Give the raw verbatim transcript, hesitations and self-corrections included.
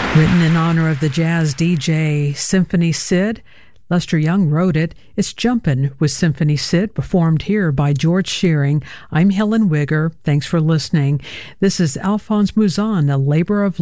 Written in honor of the jazz D J Symphony Sid, Lester Young wrote it. It's Jumpin' with Symphony Sid, performed here by George Shearing. I'm Helen Wigger. Thanks for listening. This is Alphonse Mouzon, A Labor of